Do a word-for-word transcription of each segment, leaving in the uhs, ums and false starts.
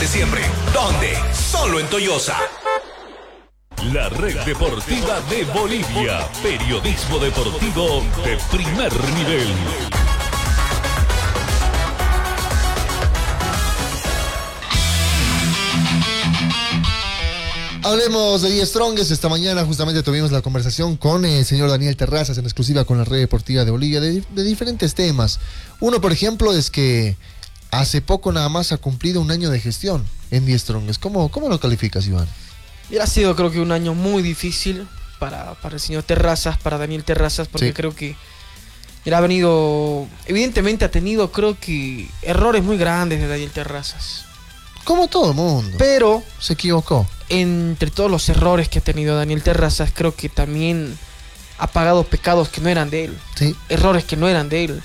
de siempre. ¿Dónde? Solo en Toyosa. La Red Deportiva de Bolivia. Periodismo deportivo de primer nivel. Hablemos de Die Strongest. Esta mañana justamente tuvimos la conversación con el señor Daniel Terrazas en exclusiva con la Red Deportiva de Bolivia de, de diferentes temas. Uno, por ejemplo, es que hace poco nada más ha cumplido un año de gestión en Die Strongest. ¿Cómo, cómo lo calificas, Iván? Y ha sido, creo que, un año muy difícil para, para el señor Terrazas, para Daniel Terrazas, porque sí. creo que él ha venido, evidentemente ha tenido, creo que, errores muy grandes de Daniel Terrazas. Como todo el mundo. Pero se equivocó. Entre todos los errores que ha tenido Daniel Terrazas, creo que también ha pagado pecados que no eran de él. Sí. Errores que no eran de él.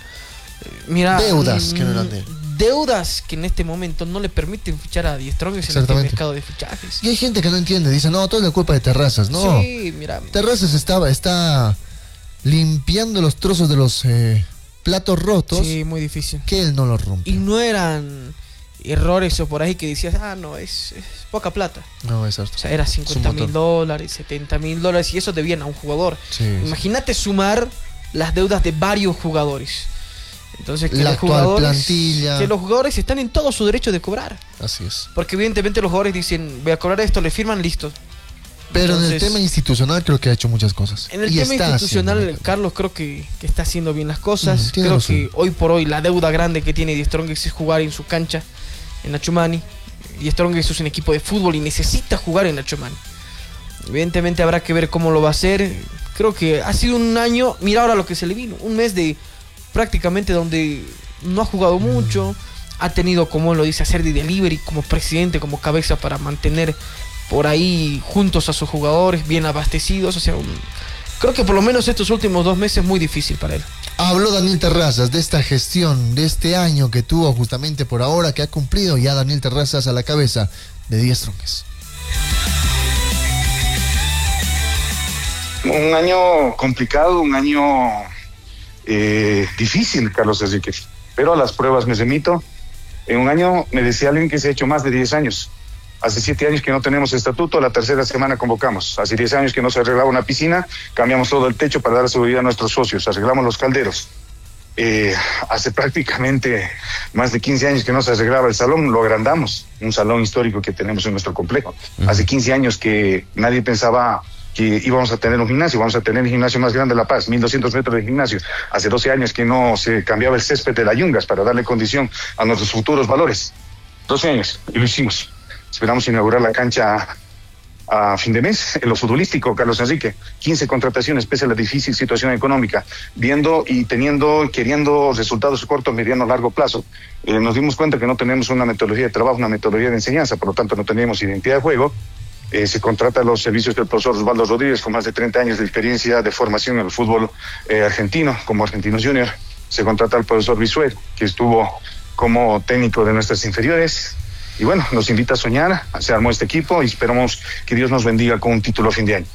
Mira, deudas mmm, que no eran de él. Deudas que en este momento no le permiten fichar a Die Strongest en este mercado de fichajes. Y hay gente que no entiende, dice, no, todo es la culpa de Terrazas. No, sí, mira. Terrazas estaba, está limpiando los trozos de los eh, platos rotos. Sí, muy difícil. Que él no los rompe. Y no eran errores o por ahí que decías, ah, no, es, es poca plata. No, exacto. O sea, era cincuenta mil dólares, setenta mil dólares, y eso debían a un jugador. Sí, imagínate sí. sumar las deudas de varios jugadores. Entonces, que la los jugadores, plantilla. Que los jugadores están en todo su derecho de cobrar. Así es. Porque evidentemente los jugadores dicen, voy a cobrar esto, le firman, listo. Pero Entonces, en el tema institucional creo que ha hecho muchas cosas. En el tema institucional, Carlos, creo que, que está haciendo bien las cosas. Mm, creo razón. que hoy por hoy la deuda grande que tiene Die Strongest es jugar en su cancha, en Achumani. Die Strongest es un equipo de fútbol y necesita jugar en Achumani. Evidentemente habrá que ver cómo lo va a hacer. Creo que ha sido un año, mira ahora lo que se le vino, un mes de prácticamente donde no ha jugado mucho, ha tenido, como lo dice, hacer de delivery como presidente, como cabeza para mantener por ahí juntos a sus jugadores, bien abastecidos. O sea, un, creo que por lo menos estos últimos dos meses muy difícil para él. Habló Daniel Terrazas de esta gestión, de este año que tuvo justamente por ahora, que ha cumplido ya Daniel Terrazas a la cabeza de Die Strongest. Un año complicado, un año eh, difícil, Carlos Enrique, pero a las pruebas me remito. En un año me decía alguien que se ha hecho más de diez años. Hace siete años que no tenemos estatuto, la tercera semana convocamos. Hace diez años que no se arreglaba una piscina, cambiamos todo el techo para dar seguridad a nuestros socios, arreglamos los calderos. Eh, hace prácticamente más de quince años que no se arreglaba el salón, lo agrandamos, un salón histórico que tenemos en nuestro complejo. Uh-huh. Hace quince años que nadie pensaba que íbamos a tener un gimnasio, vamos a tener el gimnasio más grande de La Paz, mil doscientos metros de gimnasio. Hace doce años que no se cambiaba el césped de la Yungas para darle condición a nuestros futuros valores. doce años, y lo hicimos. Esperamos inaugurar la cancha a, a fin de mes. En lo futbolístico, Carlos Enrique, quince contrataciones pese a la difícil situación económica, viendo y teniendo, queriendo resultados corto, mediano, largo plazo. Eh, nos dimos cuenta que no tenemos una metodología de trabajo, una metodología de enseñanza, por lo tanto no teníamos identidad de juego. Eh, se contrata los servicios del profesor Osvaldo Rodríguez, con más de treinta años de experiencia de formación en el fútbol eh, argentino, como Argentinos Junior. Se contrata al profesor Bisuet, que estuvo como técnico de nuestras inferiores. Y bueno, nos invita a soñar, se armó este equipo y esperamos que Dios nos bendiga con un título a fin de año.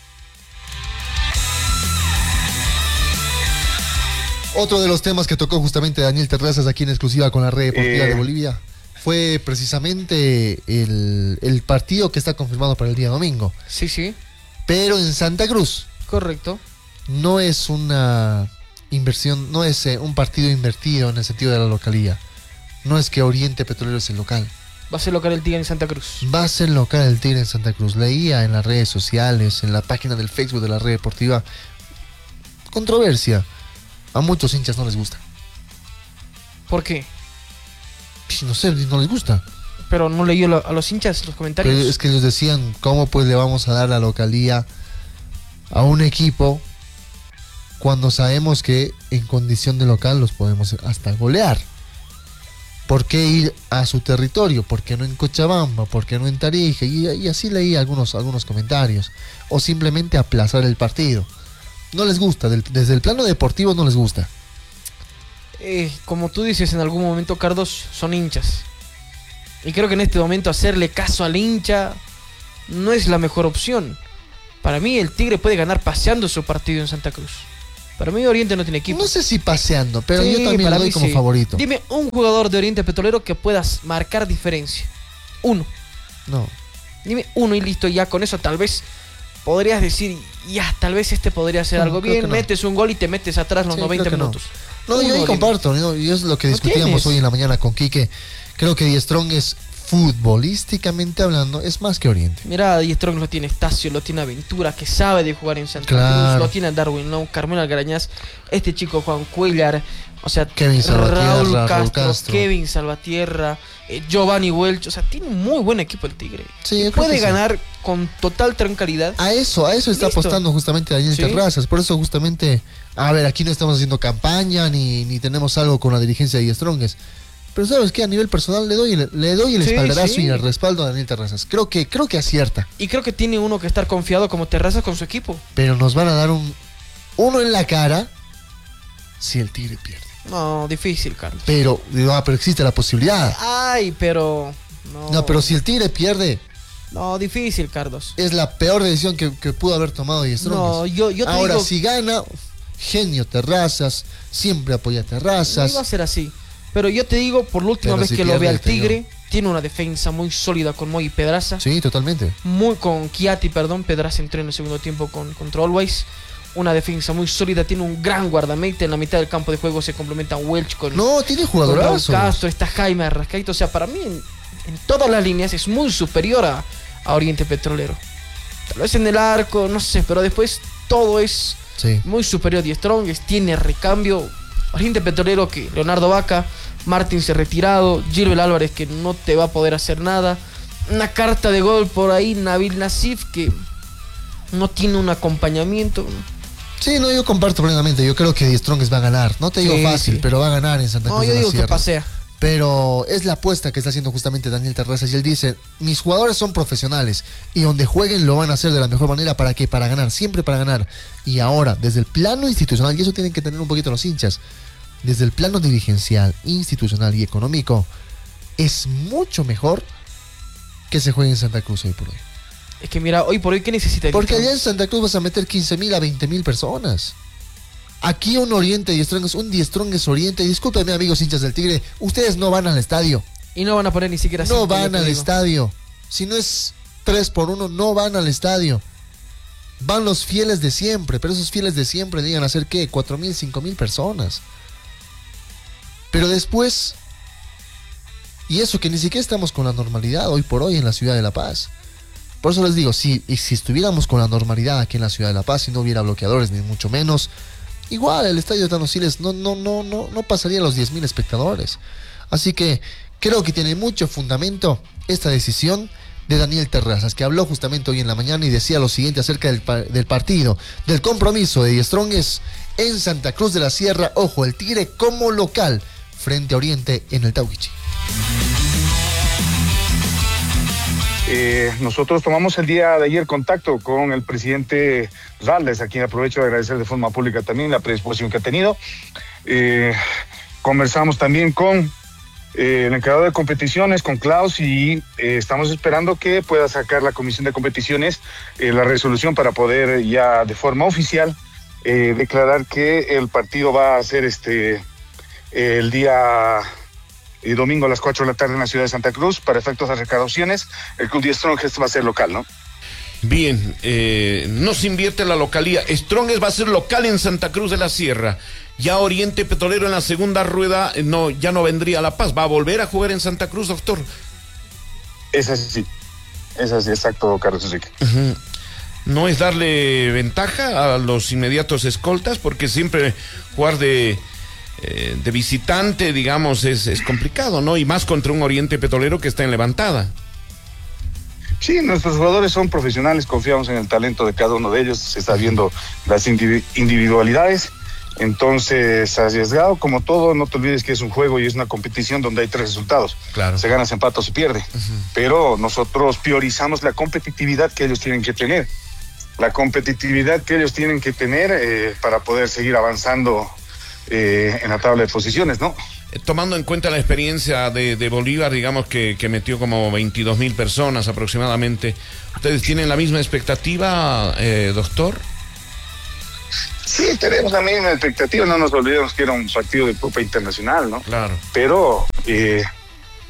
Otro de los temas que tocó justamente Daniel Terrazas aquí en exclusiva con la Red Deportiva eh, de Bolivia fue precisamente el, el partido que está confirmado para el día domingo. Sí, sí. Pero en Santa Cruz. Correcto. No es una inversión, no es eh, un partido invertido en el sentido de la localía. No es que Oriente Petrolero es el local. Va a ser local el Tigre en Santa Cruz. Va a ser local el Tigre en Santa Cruz. Leía en las redes sociales, en la página del Facebook de la Red Deportiva, controversia. A muchos hinchas no les gusta. ¿Por qué? No sé, no les gusta. Pero no leí a los hinchas los comentarios. Pero es que ellos decían, ¿cómo pues le vamos a dar la localía a un equipo cuando sabemos que en condición de local los podemos hasta golear? ¿Por qué ir a su territorio? ¿Por qué no en Cochabamba? ¿Por qué no en Tarija? Y, y así leí algunos, algunos comentarios. O simplemente aplazar el partido. No les gusta, del, desde el plano deportivo no les gusta. Eh, como tú dices en algún momento, Carlos, son hinchas. Y creo que en este momento hacerle caso al hincha no es la mejor opción. Para mí el Tigre puede ganar paseando su partido en Santa Cruz. Para mí Oriente no tiene equipo. No sé si paseando, pero sí, yo también lo doy como sí. favorito. Dime un jugador de Oriente Petrolero que puedas marcar diferencia. uno. No. Dime uno y listo, ya con eso tal vez podrías decir, ya, tal vez este podría hacer No, algo creo bien, que no. metes un gol y te metes atrás los Sí, noventa creo que no. minutos. No, yo Uno, ahí dime. comparto, ¿no? Y es lo que No discutíamos tienes. hoy en la mañana con Quique. Creo que Die Strong es, futbolísticamente hablando, es más que Oriente. Mira, Die Strong lo tiene Estacio, lo tiene Aventura, que sabe de jugar en Santa Claro. Cruz, lo tiene Darwin Long, Carmelo Algarañaz, este chico Juan Cuellar, o sea, Kevin Salvatierra, Raúl Raúl Castro, Castro. Kevin Salvatierra, eh, Giovanni Welch, o sea, tiene un muy buen equipo el Tigre. Sí, yo creo Puede que sí. ganar con total tranquilidad. A eso, a eso está Listo. apostando justamente Daniel Sí. Terrazas. Por eso justamente, a ver, aquí no estamos haciendo campaña ni, ni tenemos algo con la dirigencia de Die Strongest. Pero sabes que a nivel personal le doy el, le doy el Sí, espaldarazo sí. y el respaldo a Daniel Terrazas. Creo que, creo que acierta. Y creo que tiene uno que estar confiado como Terrazas con su equipo. Pero nos van a dar un uno en la cara si el Tigre pierde. No, difícil, Carlos. Pero, digo, ah, pero existe la posibilidad. Ay, pero... No, No, pero si el Tigre pierde, No, difícil, Carlos. es la peor decisión que, que pudo haber tomado Die Strongest. No, yo, yo te Ahora, digo... si gana, genio Terrazas, siempre apoya a No Terrazas. iba a ser así. Pero yo te digo, por la última Pero vez si que lo pierde, ve al te digo. Tigre, tiene una defensa muy sólida con Moy y Pedraza. Sí, totalmente. Muy con Chiati, perdón. Pedraza entró en el segundo tiempo con contra Always. Una defensa muy sólida, tiene un gran guardameta. En la mitad del campo de juego se complementan Welch con, No, tiene con jugadores. Castro, está Jaime Arrascaito. O sea, para mí, en, en todas las líneas es muy superior a, a Oriente Petrolero. Tal vez en el arco, no sé, pero después todo es Sí. muy superior. Die Strongest tiene recambio. Oriente Petrolero que Leonardo Vaca, Martins retirado, Gilbert Álvarez que no te va a poder hacer nada. Una carta de gol por ahí, Nabil Nassif que no tiene un acompañamiento. Sí, no, yo comparto plenamente. Yo creo que Die Strongest va a ganar. No te digo Sí, fácil, sí. pero va a ganar en Santa Cruz No, yo de la digo que Sierra. pasea. Pero es la apuesta que está haciendo justamente Daniel Terrazas. Y él dice, mis jugadores son profesionales y donde jueguen lo van a hacer de la mejor manera. ¿Para qué? Para ganar, siempre para ganar. Y ahora, desde el plano institucional, y eso tienen que tener un poquito los hinchas, desde el plano dirigencial, institucional y económico, es mucho mejor que se juegue en Santa Cruz hoy por hoy. Es que mira, hoy por hoy, ¿qué necesita? Porque Die allá en Strongest? Santa Cruz vas a meter quince mil a veinte mil personas. Aquí un Oriente Die Strongest, un Die Strongest Oriente. Discúlpenme, amigos hinchas del Tigre, ustedes no van al estadio. Y no van a poner ni siquiera No cinco, yo van te al digo. estadio. Si no es tres por uno, no van al estadio. Van los fieles de siempre, pero esos fieles de siempre llegan a ser ¿qué? cuatro mil, cinco mil personas. Pero después, y eso que ni siquiera estamos con la normalidad hoy por hoy en la ciudad de La Paz. Por eso les digo, si, y si estuviéramos con la normalidad aquí en la ciudad de La Paz y no hubiera bloqueadores ni mucho menos, igual el estadio de Tano Siles no, no, no, no, no pasaría los diez mil espectadores. Así que creo que tiene mucho fundamento esta decisión de Daniel Terrazas, que habló justamente hoy en la mañana y decía lo siguiente acerca del, pa- del partido, del compromiso de Die Strongest en Santa Cruz de la Sierra. Ojo, el Tigre como local frente a Oriente en el Tauquichi. Eh, nosotros tomamos el día de ayer contacto con el presidente Raldes, a quien aprovecho de agradecer de forma pública también la predisposición que ha tenido. Eh, conversamos también con eh, el encargado de competiciones, con Klaus, y eh, estamos esperando que pueda sacar la comisión de competiciones eh, la resolución para poder ya de forma oficial eh, declarar que el partido va a ser este el día y domingo a las cuatro de la tarde en la ciudad de Santa Cruz. Para efectos de recaudaciones, el Club Die Strongest va a ser local, ¿no? Bien, eh, no se invierte la localía. Strongest va a ser local en Santa Cruz de la Sierra. Ya Oriente Petrolero en la segunda rueda eh, no, ya no vendría a La Paz. ¿Va a volver a jugar en Santa Cruz, doctor? Es así, es así, exacto, Carlos Enrique. Uh-huh. No es darle ventaja a los inmediatos escoltas, porque siempre jugar de... Eh, de visitante, digamos, es, es complicado, ¿no? Y más contra un Oriente Petrolero que está en levantada. Sí, nuestros jugadores son profesionales, confiamos en el talento de cada uno de ellos, se está viendo las indivi- individualidades, entonces arriesgado como todo, no te olvides que es un juego y es una competición donde hay tres resultados, Claro. se gana, se empata o se pierde, uh-huh. Pero nosotros priorizamos la competitividad que ellos tienen que tener, la competitividad que ellos tienen que tener eh, para poder seguir avanzando Eh, en la tabla de posiciones, ¿no? Eh, tomando en cuenta la experiencia de, de Bolívar, digamos que, que metió como veintidós mil personas aproximadamente, ¿ustedes tienen la misma expectativa, eh, doctor? Sí, tenemos la misma expectativa, no nos olvidemos que era un partido de Copa Internacional, ¿no? Claro. Pero eh,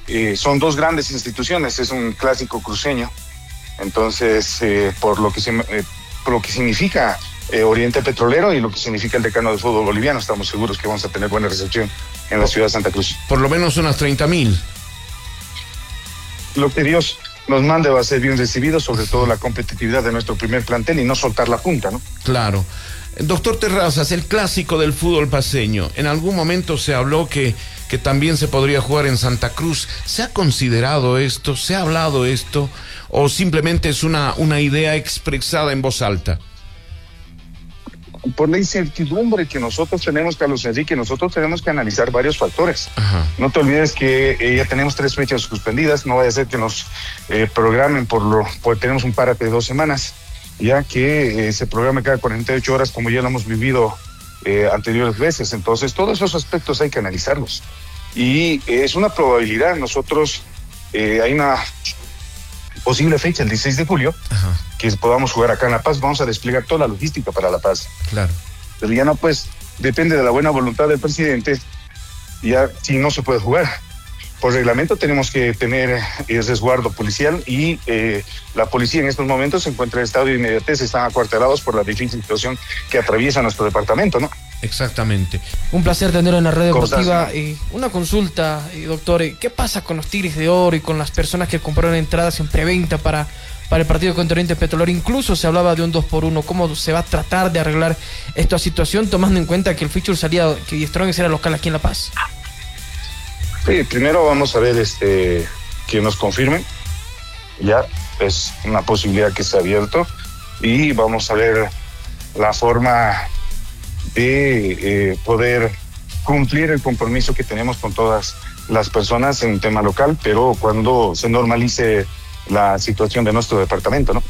eh, son dos grandes instituciones, es un clásico cruceño. Entonces, eh, por lo que se, eh, por lo que significa eh, Oriente Petrolero y lo que significa el decano del fútbol boliviano, estamos seguros que vamos a tener buena recepción en la ciudad de Santa Cruz. Por lo menos unas treinta mil. Lo que Dios nos mande va a ser bien recibido, sobre todo la competitividad de nuestro primer plantel y no soltar la punta, ¿no? Claro. Doctor Terrazas, el clásico del fútbol paceño, en algún momento se habló que, que también se podría jugar en Santa Cruz. ¿Se ha considerado esto? ¿Se ha hablado esto? ¿O simplemente es una, una idea expresada en voz alta? Por la incertidumbre que nosotros tenemos, Carlos Enrique, nosotros tenemos que analizar varios factores. Ajá. No te olvides que eh, ya tenemos tres fechas suspendidas, no vaya a ser que nos eh, programen por lo, porque tenemos un párate de dos semanas, ya que eh, se programa cada cuarenta y ocho horas como ya lo hemos vivido eh, anteriores veces. Entonces, todos esos aspectos hay que analizarlos. Y eh, es una probabilidad, nosotros, eh, hay una posible fecha, el dieciséis de julio, Ajá. que podamos jugar acá en La Paz, vamos a desplegar toda la logística para La Paz. Claro. Pero ya no, pues, depende de la buena voluntad del presidente, ya si no se puede jugar. Por reglamento tenemos que tener eh, resguardo policial y eh, la policía en estos momentos se encuentra en estado de inmediatez, están acuartelados por la difícil situación que atraviesa nuestro departamento, ¿no? Exactamente. Un placer tenerlo en la red ¿Cómo deportiva. estás? Eh, una consulta, eh, doctor, eh, ¿qué pasa con los Tigres de Oro y con las personas que compraron entradas en preventa para, para el partido contra Oriente Petrolero? Incluso se hablaba de un dos por uno. ¿Cómo se va a tratar de arreglar esta situación tomando en cuenta que el fixture salía, que Die Strongest era local aquí en La Paz? Sí, primero vamos a ver este que nos confirmen, ya es una posibilidad que se ha abierto y vamos a ver la forma de eh, poder cumplir el compromiso que tenemos con todas las personas en un tema local, pero cuando se normalice la situación de nuestro departamento, ¿no?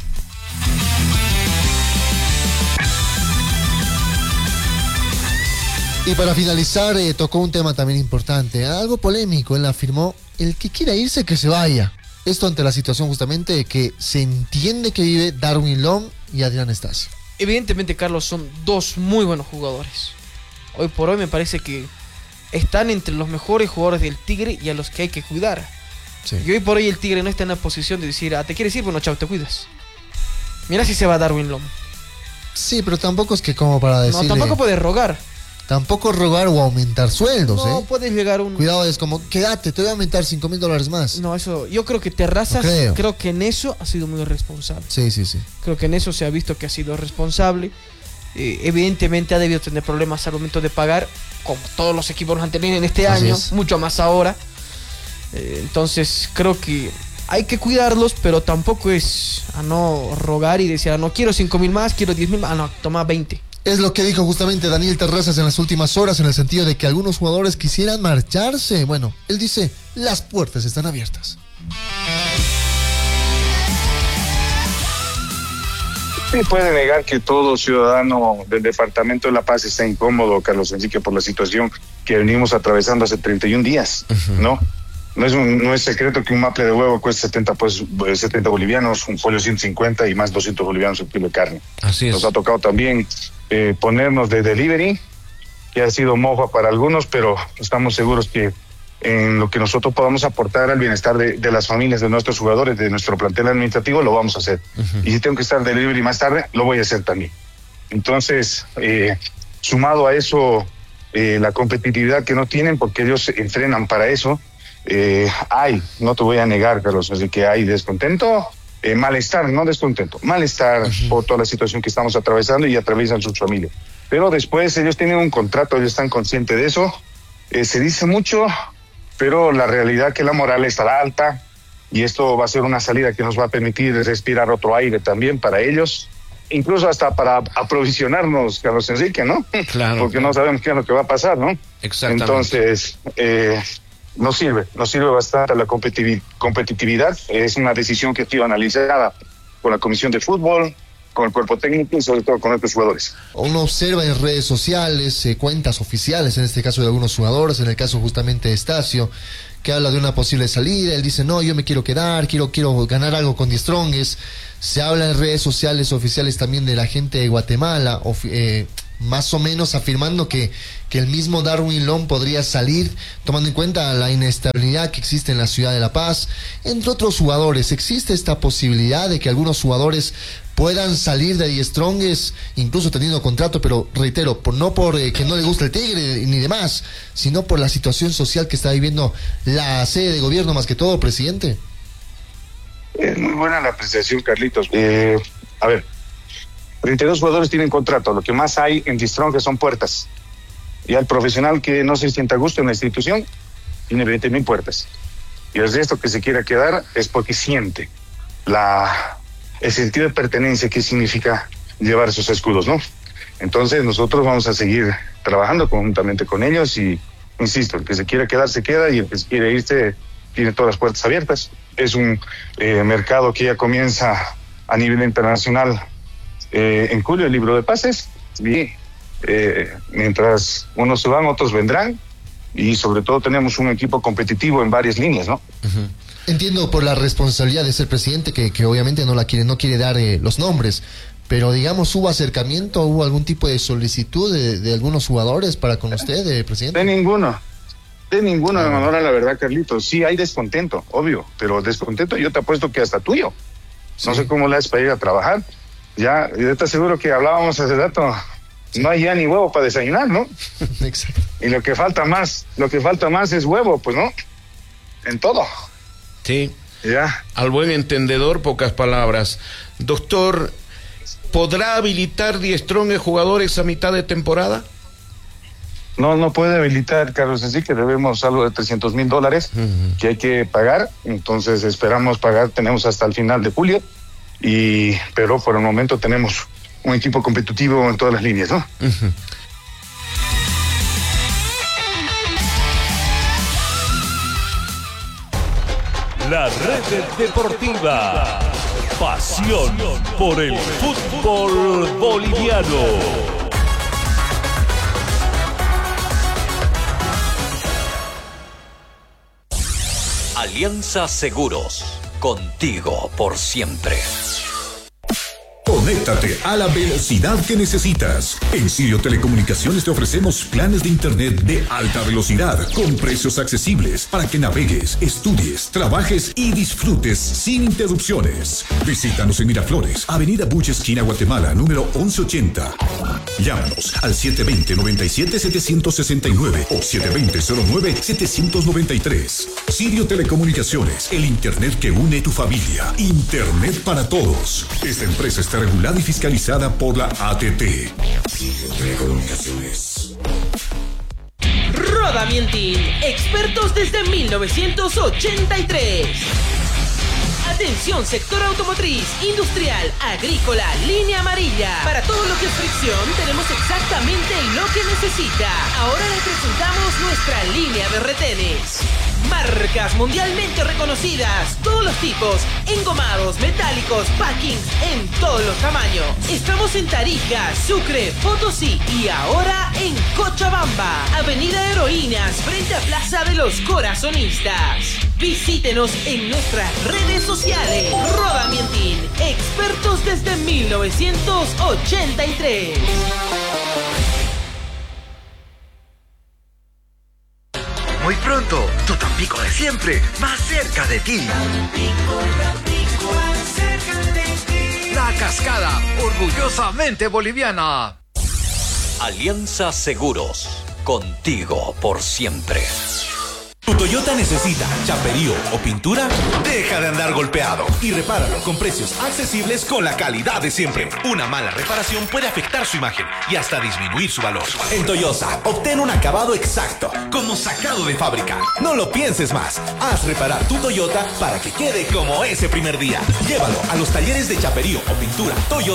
Y para finalizar, eh, tocó un tema también importante, algo polémico. Él afirmó, el que quiera irse, que se vaya. Esto ante la situación justamente de que se entiende que vive Darwin Long y Adrián Estacio. Evidentemente, Carlos, son dos muy buenos jugadores. Hoy por hoy me parece que están entre los mejores jugadores del Tigre y a los que hay que cuidar. Sí. Y hoy por hoy el Tigre no está en la posición de decir, ah, ¿te quieres ir? Bueno, chao, te cuidas. Mira si se va Darwin Long. Sí, pero tampoco es que como para decirle... No, tampoco puedes rogar. Tampoco rogar o aumentar sueldos, No ¿eh? puedes llegar a un... Cuidado, es como, quédate, te voy a aumentar cinco mil dólares más. No, eso, yo creo que Terrazas, No creo. creo que en eso ha sido muy responsable. Sí, sí, sí. Creo que en eso se ha visto que ha sido responsable. Eh, evidentemente ha debido tener problemas al momento de pagar, como todos los equipos los han tenido en este Así año, es. mucho más ahora. Eh, entonces creo que hay que cuidarlos, pero tampoco es a no rogar y decir, ah, no quiero cinco mil más, quiero diez mil más, ah, no, toma veinte. Es lo que dijo justamente Daniel Terrazas en las últimas horas, en el sentido de que algunos jugadores quisieran marcharse. Bueno, él dice, las puertas están abiertas. Sí, puede negar que todo ciudadano del departamento de La Paz está incómodo, Carlos Enrique, por la situación que venimos atravesando hace treinta y un días, uh-huh. ¿no? No es, un, no es secreto que un maple de huevo cuesta setenta, pues, setenta bolivianos, un pollo ciento cincuenta y más doscientos bolivianos el kilo de carne. Así es. Nos ha tocado también eh, ponernos de delivery, que ha sido mofa para algunos, pero estamos seguros que en lo que nosotros podamos aportar al bienestar de, de las familias de nuestros jugadores, de nuestro plantel administrativo, lo vamos a hacer. Uh-huh. Y si tengo que estar delivery más tarde, lo voy a hacer también. Entonces, eh, sumado a eso, eh, la competitividad que no tienen, porque ellos entrenan para eso, eh, hay, no te voy a negar, Carlos, así que hay descontento, eh, malestar, no descontento, malestar uh-huh. por toda la situación que estamos atravesando y atraviesan sus familias. Pero después ellos tienen un contrato, ellos están conscientes de eso, eh, se dice mucho, pero la realidad es que la moral estará alta y esto va a ser una salida que nos va a permitir respirar otro aire también para ellos, incluso hasta para aprovisionarnos, Carlos Enrique, ¿no? Claro. Porque claro. no sabemos qué es lo que va a pasar, ¿no? Exactamente. Entonces, eh, nos sirve, nos sirve bastante la competitivi- competitividad. Es una decisión que ha sido analizada por la Comisión de Fútbol, con el cuerpo técnico y sobre todo con nuestros jugadores. Uno observa en redes sociales, eh, cuentas oficiales, en este caso de algunos jugadores, en el caso justamente de Estacio, que habla de una posible salida. Él dice, no, yo me quiero quedar, quiero quiero ganar algo con Die Strongest. Se habla en redes sociales oficiales también de la gente de Guatemala, of, eh, más o menos afirmando que, que el mismo Darwin Long podría salir, tomando en cuenta la inestabilidad que existe en la ciudad de La Paz, entre otros jugadores. ¿Existe esta posibilidad de que algunos jugadores puedan salir de Die Strongest, incluso teniendo contrato, pero reitero, por, no por eh, que no le gusta el Tigre ni demás, sino por la situación social que está viviendo la sede de gobierno, más que todo, presidente? Es muy buena la apreciación, Carlitos. Eh, a ver, treinta y dos jugadores tienen contrato. Lo que más hay en Die Strongest son puertas. Y al profesional que no se sienta a gusto en la institución, tiene veinte mil puertas. Y el resto que se quiera quedar es porque siente la, el sentido de pertenencia que significa llevar esos escudos, ¿no? Entonces nosotros vamos a seguir trabajando conjuntamente con ellos y, insisto, el que se quiera quedar se queda y el que se quiere irse tiene todas las puertas abiertas. Es un eh, mercado que ya comienza a nivel internacional eh, en julio, el libro de pases, y eh, mientras unos se van, otros vendrán, y sobre todo tenemos un equipo competitivo en varias líneas, ¿no? Uh-huh. Entiendo por la responsabilidad de ser presidente que, que obviamente no la quiere, no quiere dar eh, los nombres, pero digamos, ¿hubo acercamiento, hubo algún tipo de solicitud de, de algunos jugadores para con usted, eh, presidente? De ninguno. De ninguno, de manera, la verdad, Carlitos. Sí hay descontento, obvio, pero descontento yo te apuesto que hasta tuyo. Sí. No sé cómo le haces para ir a trabajar. Ya, yo te aseguro que hablábamos hace rato, sí. No hay ya ni huevo para desayunar, ¿no? Exacto. Y lo que falta más, lo que falta más es huevo, pues, ¿no? En todo. Sí. Ya. Al buen entendedor, pocas palabras. Doctor, ¿podrá habilitar Die Strongest jugadores a mitad de temporada? No, no puede habilitar, Carlos, así que debemos algo de trescientos mil dólares uh-huh. que hay que pagar, entonces esperamos pagar, tenemos hasta el final de julio, y pero por el momento tenemos un equipo competitivo en todas las líneas, ¿no? Uh-huh. La Red Deportiva, pasión por el fútbol boliviano. Alianza Seguros, contigo por siempre. Conéctate a la velocidad que necesitas. En Sirio Telecomunicaciones te ofrecemos planes de internet de alta velocidad con precios accesibles para que navegues, estudies, trabajes y disfrutes sin interrupciones. Visítanos en Miraflores, Avenida Buche, esquina Guatemala, número once ochenta. Llámanos al siete dos cero, nueve siete, siete seis nueve o siete dos cero, cero nueve, siete nueve tres. Sirio Telecomunicaciones, el internet que une tu familia. Internet para todos. Esta empresa está regulada y fiscalizada por la A T T. Telecomunicaciones. Roda Mientin, expertos desde mil novecientos ochenta y tres. Atención, sector automotriz, industrial, agrícola, línea amarilla. Para todo lo que es fricción, tenemos exactamente lo que necesita. Ahora les presentamos nuestra línea de retenes. Marcas mundialmente reconocidas, todos los tipos, engomados, metálicos, packings, en todos los tamaños. Estamos en Tarija, Sucre, Potosí y ahora en Cochabamba, Avenida Heroínas, frente a Plaza de los Corazonistas. Visítenos en nuestras redes sociales. Roda Mientin, expertos desde mil novecientos ochenta y tres. Muy pronto, tu Tampico de siempre, más cerca de ti. Tampico, Tampico, más cerca de ti. La Cascada, orgullosamente boliviana. Alianza Seguros, contigo por siempre. ¿Tu Toyota necesita chaperío o pintura? Deja de andar golpeado y repáralo con precios accesibles con la calidad de siempre. Una mala reparación puede afectar su imagen y hasta disminuir su valor. En Toyota, obtén un acabado exacto, como sacado de fábrica. No lo pienses más. Haz reparar tu Toyota para que quede como ese primer día. Llévalo a los talleres de chaperío o pintura Toyota